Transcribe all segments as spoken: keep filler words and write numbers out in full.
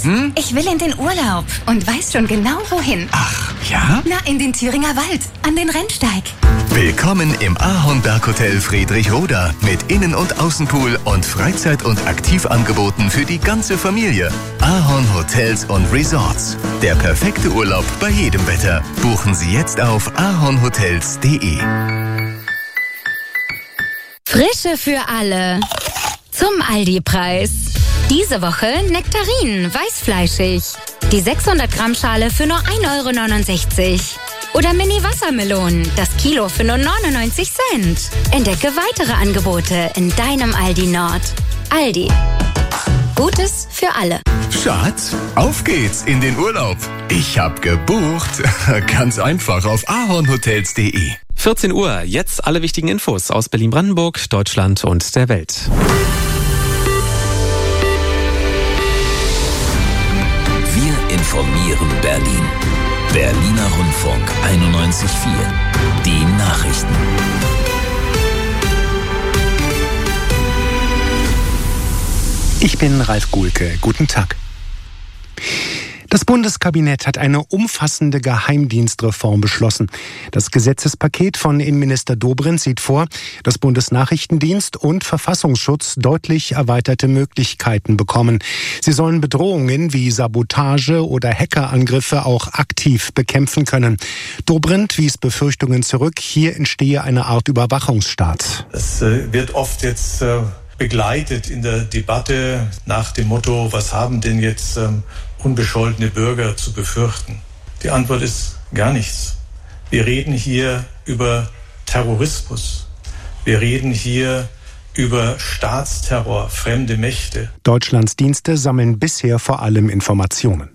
Hm? Ich will in den Urlaub und weiß schon genau wohin. Ach, ja? Na, in den Thüringer Wald, an den Rennsteig. Willkommen im Ahornberg-Hotel Friedrichroda mit Innen- und Außenpool und Freizeit- und Aktivangeboten für die ganze Familie. Ahorn Hotels und Resorts. Der perfekte Urlaub bei jedem Wetter. Buchen Sie jetzt auf ahornhotels punkt de. Frische für alle. Zum Aldi-Preis. Diese Woche Nektarinen, weißfleischig. Die sechshundert Gramm Schale für nur ein Euro neunundsechzig. Oder Mini-Wassermelonen, das Kilo für nur neunundneunzig Cent. Entdecke weitere Angebote in deinem Aldi Nord. Aldi. Gutes für alle. Schatz, auf geht's in den Urlaub. Ich hab gebucht. Ganz einfach auf ahornhotels punkt de. vierzehn Uhr, jetzt alle wichtigen Infos aus Berlin-Brandenburg, Deutschland und der Welt. Wir informieren Berlin. Berliner Rundfunk einundneunzig Komma vier. Die Nachrichten. Ich bin Ralf Guhlke. Guten Tag. Das Bundeskabinett hat eine umfassende Geheimdienstreform beschlossen. Das Gesetzespaket von Innenminister Dobrindt sieht vor, dass Bundesnachrichtendienst und Verfassungsschutz deutlich erweiterte Möglichkeiten bekommen. Sie sollen Bedrohungen wie Sabotage oder Hackerangriffe auch aktiv bekämpfen können. Dobrindt wies Befürchtungen zurück, hier entstehe eine Art Überwachungsstaat. Es äh, wird oft jetzt äh, begleitet in der Debatte nach dem Motto, was haben denn jetzt ähm, unbescholtene Bürger zu befürchten? Die Antwort ist gar nichts. Wir reden hier über Terrorismus. Wir reden hier über Staatsterror, fremde Mächte. Deutschlands Dienste sammeln bisher vor allem Informationen.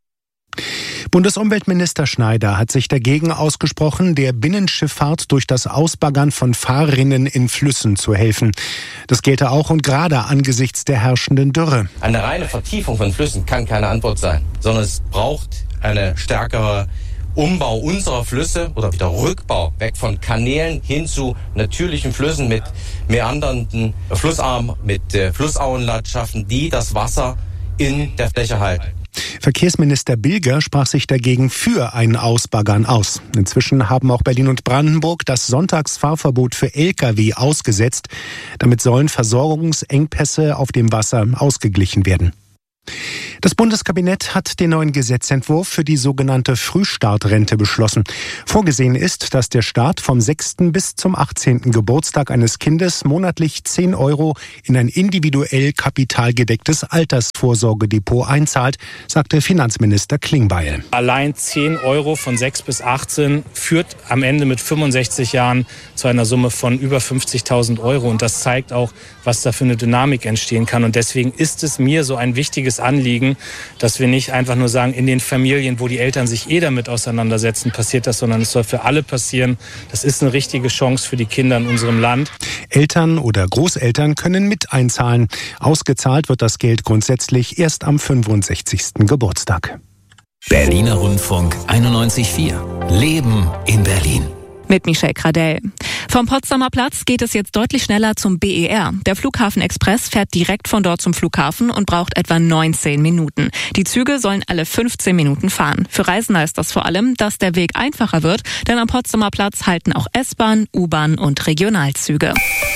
Bundesumweltminister Schneider hat sich dagegen ausgesprochen, der Binnenschifffahrt durch das Ausbaggern von Fahrrinnen in Flüssen zu helfen. Das gelte auch und gerade angesichts der herrschenden Dürre. Eine reine Vertiefung von Flüssen kann keine Antwort sein, sondern es braucht eine stärkere Umbau unserer Flüsse oder wieder Rückbau, weg von Kanälen hin zu natürlichen Flüssen mit meandernden Flussarmen, mit äh, Flussauenlandschaften, die das Wasser in der Fläche halten. Verkehrsminister Bilger sprach sich dagegen für ein Ausbaggern aus. Inzwischen haben auch Berlin und Brandenburg das Sonntagsfahrverbot für L K W ausgesetzt. Damit sollen Versorgungsengpässe auf dem Wasser ausgeglichen werden. Das Bundeskabinett hat den neuen Gesetzentwurf für die sogenannte Frühstartrente beschlossen. Vorgesehen ist, dass der Staat vom sechsten bis zum achtzehnten Geburtstag eines Kindes monatlich zehn Euro in ein individuell kapitalgedecktes Altersvorsorgedepot einzahlt, sagte Finanzminister Klingbeil. Allein zehn Euro von sechs bis achtzehn führt am Ende mit fünfundsechzig Jahren zu einer Summe von über fünfzigtausend Euro. Und das zeigt auch, was da für eine Dynamik entstehen kann. Und deswegen ist es mir so ein wichtiges Anliegen, dass wir nicht einfach nur sagen, in den Familien, wo die Eltern sich eh damit auseinandersetzen, passiert das, sondern es soll für alle passieren. Das ist eine richtige Chance für die Kinder in unserem Land. Eltern oder Großeltern können mit einzahlen. Ausgezahlt wird das Geld grundsätzlich erst am fünfundsechzigsten Geburtstag. Berliner Rundfunk einundneunzig Komma vier. Leben in Berlin. Mit Michelle Kradell. Vom Potsdamer Platz geht es jetzt deutlich schneller zum B E R. Der Flughafen Express fährt direkt von dort zum Flughafen und braucht etwa neunzehn Minuten. Die Züge sollen alle fünfzehn Minuten fahren. Für Reisende heißt das vor allem, dass der Weg einfacher wird, denn am Potsdamer Platz halten auch S-Bahn, U-Bahn und Regionalzüge.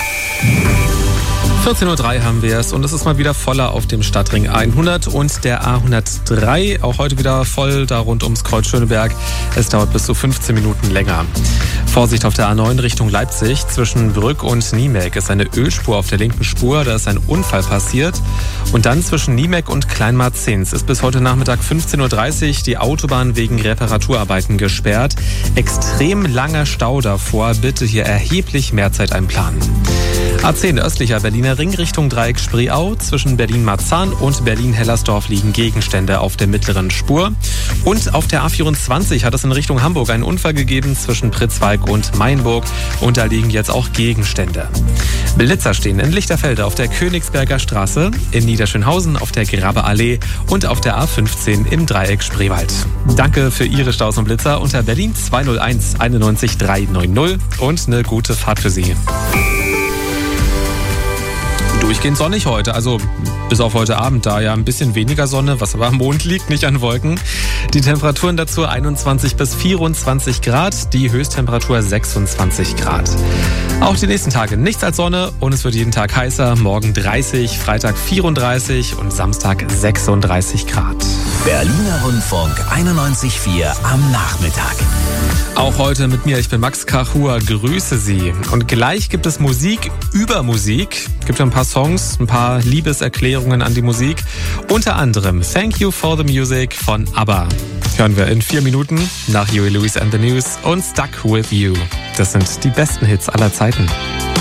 vierzehn Uhr drei haben wir es und es ist mal wieder voller auf dem Stadtring hundert und der A hundertdrei. Auch heute wieder voll da rund ums Kreuz Schöneberg. Es dauert bis zu fünfzehn Minuten länger. Vorsicht auf der A neun Richtung Leipzig. Zwischen Brück und Niemek ist eine Ölspur auf der linken Spur. Da ist ein Unfall passiert. Und dann zwischen Niemek und Kleinmarzens ist bis heute Nachmittag fünfzehn Uhr dreißig die Autobahn wegen Reparaturarbeiten gesperrt. Extrem langer Stau davor. Bitte hier erheblich mehr Zeit einplanen. A zehn östlicher Berliner Ring Richtung Dreieck Spreeau. Zwischen Berlin-Marzahn und Berlin-Hellersdorf liegen Gegenstände auf der mittleren Spur. Und auf der A vierundzwanzig hat es in Richtung Hamburg einen Unfall gegeben zwischen Pritzwalk und Mainburg. Und da liegen jetzt auch Gegenstände. Blitzer stehen in Lichterfelde auf der Königsberger Straße, in Niederschönhausen auf der Grabeallee und auf der A fünfzehn im Dreieck Spreewald. Danke für Ihre Staus und Blitzer unter Berlin zwei null eins einundneunzig dreihundertneunzig und eine gute Fahrt für Sie. durchgehend sonnig heute. Also bis auf heute Abend, da ja ein bisschen weniger Sonne, was aber am Mond liegt, nicht an Wolken. Die Temperaturen dazu einundzwanzig bis vierundzwanzig Grad, die Höchsttemperatur sechsundzwanzig Grad. Auch die nächsten Tage nichts als Sonne und es wird jeden Tag heißer. Morgen dreißig, Freitag vierunddreißig und Samstag sechsunddreißig Grad. Berliner Rundfunk einundneunzig Komma vier am Nachmittag. Auch heute mit mir, ich bin Max Kachua, grüße Sie. Und gleich gibt es Musik über Musik. Es gibt ein paar Songs, ein paar Liebeserklärungen an die Musik. Unter anderem Thank You for the Music von ABBA. Hören wir in vier Minuten nach Huey Lewis and the News und Stuck with You. Das sind die besten Hits aller Zeiten.